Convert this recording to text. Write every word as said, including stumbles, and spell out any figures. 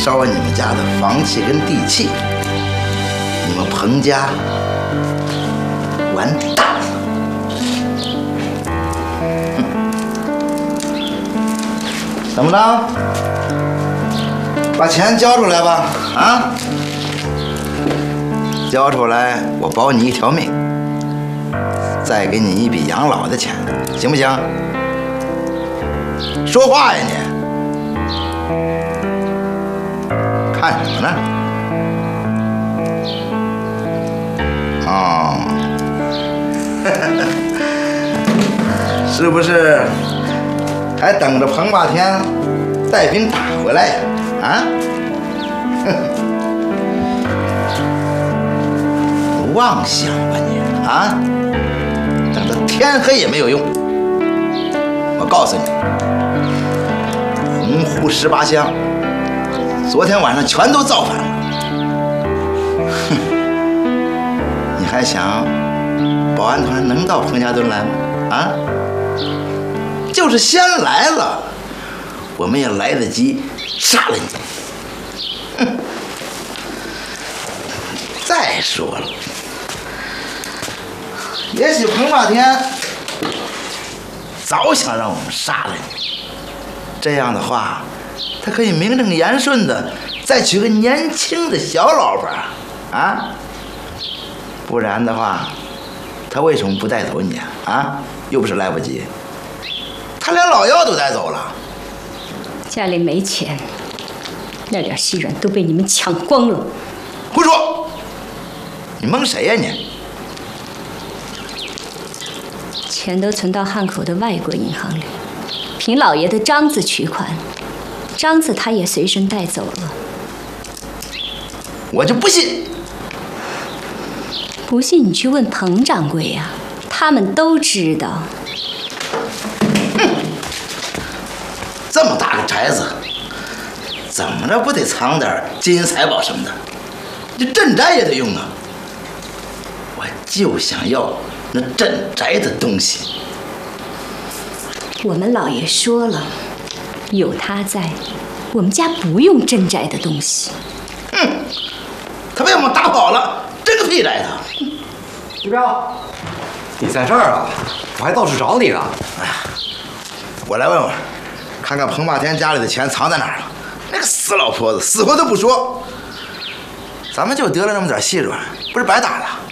烧了你们家的房契跟地契，你们彭家完蛋了。哼，怎么着？把钱交出来吧！啊，交出来，我保你一条命，再给你一笔养老的钱，行不行？说话呀你！看什么呢？哦，是不是还等着彭霸天带兵打回来呀？啊？妄想吧你啊！等到天黑也没有用。我告诉你，洪湖十八乡昨天晚上全都造反了。哼，你还想保安团能到彭家墩来吗？啊？就是先来了，我们也来得及杀了你。哼！再说了，也许彭霸天早想让我们杀了你，这样的话，他可以名正言顺的再娶个年轻的小老婆啊！不然的话，他为什么不带走你啊？啊，又不是来不及，他连老幺都带走了。 家里没钱，那点细软都被你们抢光了。 胡说！你蒙谁呀你？ 钱都存到汉口的外国银行里，凭老爷的章子取款，章子他也随身带走了。 我就不信！ 不信你去问彭掌柜呀、啊，他们都知道。 哼，这么大个宅子，怎么着不得藏点金银财宝什么的？这镇宅也得用啊！我就想要那镇宅的东西。 我们老爷说了，有他在，我们家不用镇宅的东西。 哼，他被我们打跑了，这个屁宅他！ 徐彪，你在这儿啊？我还到处找你呢。 哎呀，我来问问，看看彭霸天家里的钱藏在哪儿了。那个死老婆子，死活都不说。咱们就得了那么点细软，不是白打了？